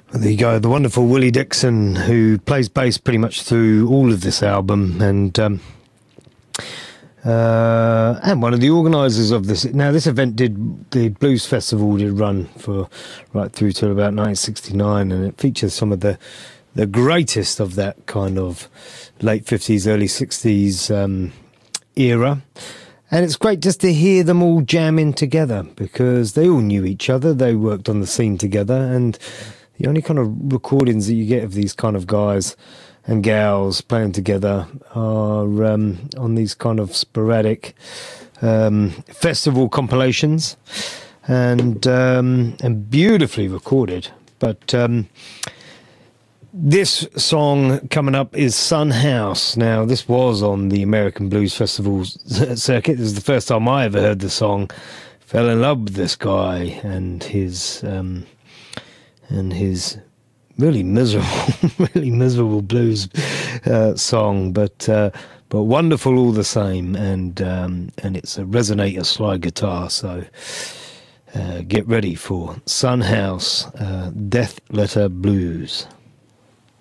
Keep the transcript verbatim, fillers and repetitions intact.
There you go, the wonderful Willie Dixon, who plays bass pretty much through all of this album, and um, uh, and one of the organisers of this. Now, this event did the Blues Festival did run for right through to about nineteen sixty-nine, and it features some of the the greatest of that kind of late fifties, early sixties um, era. And it's great just to hear them all jamming together, because they all knew each other, they worked on the scene together, and the only kind of recordings that you get of these kind of guys and gals playing together are um, on these kind of sporadic um, festival compilations, and um, and beautifully recorded. But um, this song coming up is Son House. Now, this was on the American Blues Festival circuit. This is the first time I ever heard the song. Fell in love with this guy and his... Um, and his really miserable, really miserable blues uh, song, but uh, but wonderful all the same, and um, and it's a resonator slide guitar, so uh, get ready for Son House, uh, Death Letter Blues.